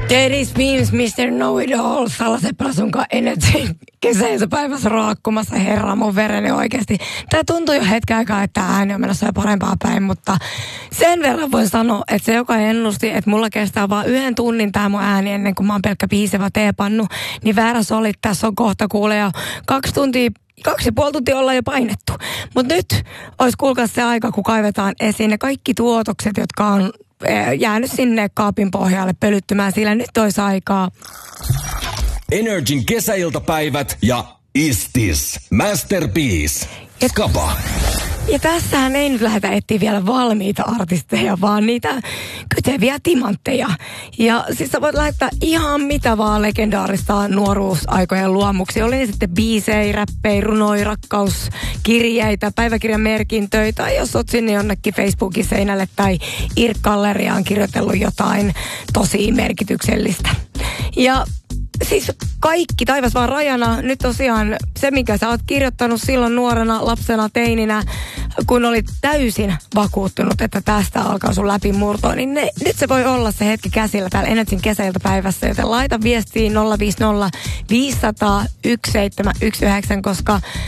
Dennis Beams, Mr. Know-It-All, Salaseppälä sunkaan Energy kesäiltapäivässä roakkumassa. Herra, mun vereni oikeasti. Tää tuntuu jo hetken aikaa, että ääni on menossa jo parempaa päin, mutta sen verran voin sanoa, että se joka ennusti, että mulla kestää vaan 1 tunnin tää mun ääni ennen kuin mä oon pelkkä piisevä teepannu, niin väärässä oli, tässä on kohta kuule jo 2,5 tuntia ollaan jo painettu. Mutta nyt olisi kuulkaa se aika, kun kaivetaan esiin ne kaikki tuotokset, jotka on jäänyt sinne kaapin pohjalle pölyttymään, sillä nyt olisi aikaa. Energin kesäiltapäivät ja Istis Masterpiece. Skapa. Ja tässähän ei nyt lähdetä etsiä vielä valmiita artisteja, vaan niitä kyteviä timantteja. Ja siis sä voit lähettää ihan mitä vaan legendaarista nuoruusaikojen luomuksi. Oli ne sitten biisejä, räppejä, runoja, rakkauskirjeitä, päiväkirjamerkintöitä, tai jos oot sinne jonnekin Facebookin seinälle tai IRC-galleriaan kirjoitellut jotain tosi merkityksellistä. Ja siis kaikki, taivas vaan rajana. Nyt tosiaan se, mikä sä oot kirjoittanut silloin nuorena, lapsena, teininä, kun olit täysin vakuuttunut, että tästä alkaa sun läpimurto, niin nyt se voi olla se hetki käsillä täällä Energyn kesäiltapäivässä, joten laita viestiin 050 500 1719, koska